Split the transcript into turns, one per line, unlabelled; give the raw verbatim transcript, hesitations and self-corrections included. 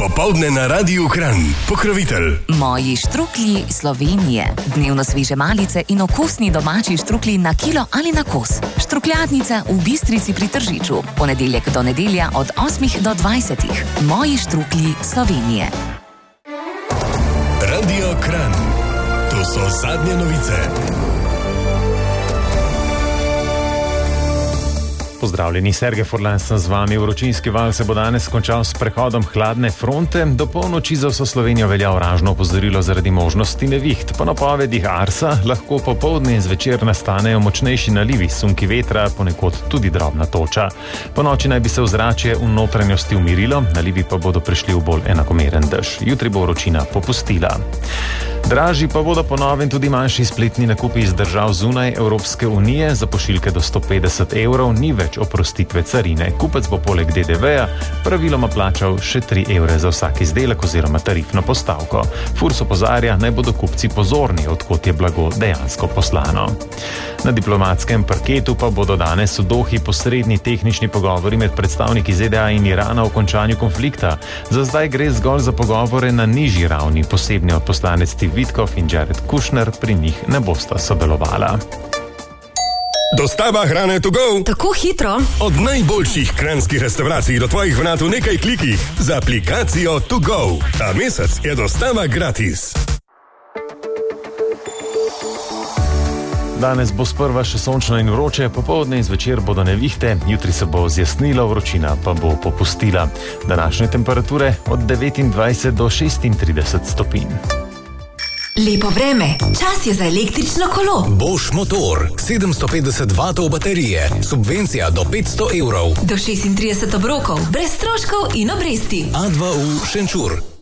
Popoldne na Radiu Kranj. Pokrovitelj.
Moji štruklji Slovenije. Dnevno sveže malice in okusni domači štruklji na kilo ali na kos. Štrukljatnica v Bistrici pri Tržiču. Ponedeljek do nedelja od osmih do dvajsetih. Moji štruklji Slovenije.
Radio Kranj. To so zadnje novice.
Pozdravljeni, Sergej Furlan sem z vami. Vročinski val se bo danes končal s prehodom hladne fronte. Do polnoči za vso Slovenijo velja oranžno opozorilo zaradi možnosti neviht. Po napovedih Arsa lahko popoldne in zvečer nastanejo močnejši nalivi, sunki vetra, ponekod tudi drobna toča. Po noči naj bi se ozračje v notranjosti umirilo, nalivi pa bodo prišli v bolj enakomeren dež. Jutri bo vročina popustila. Dražji pa bodo po novem tudi manjši spletni nakupi iz držav zunaj Evropske unije. Za pošiljke do sto petdeset evrov ni več oprostitve carine. Kupec bo poleg D D V-ja praviloma plačal še tri evre za vsak izdelek oziroma tarifno postavko. Furs opozarja, naj bodo kupci pozorni, odkot je blago dejansko poslano. Na diplomatskem parketu pa bodo danes v Dohi posredni tehnični pogovori med predstavniki Z D A in Irana o končanju konflikta. Za zdaj gre zgolj za pogovore na nižji ravni. Posebni odposlanec Steve Witkoff in Jared Kushner pri njih ne bosta sodelovala.
Dostava hrane to go.
Tako hitro.
Od najboljših kranjskih restavracij do tvojih vrat v nekaj klikih z aplikacijo to go. Ta mesec je dostava gratis.
Danes bo sprva še sončno in vroče, popoldne in zvečer bodo nevihte, jutri se bo zjasnilo, vročina pa bo popustila. Današnje temperature od devetindvajset do šestintrideset stopinj.
Lepo vreme, čas je za električno kolo.
Bosch motor, sedemsto petdeset vatov baterije, subvencija do petsto evrov.
Do šestintrideset obrokov, brez stroškov in obresti.
A dva U Šenčur.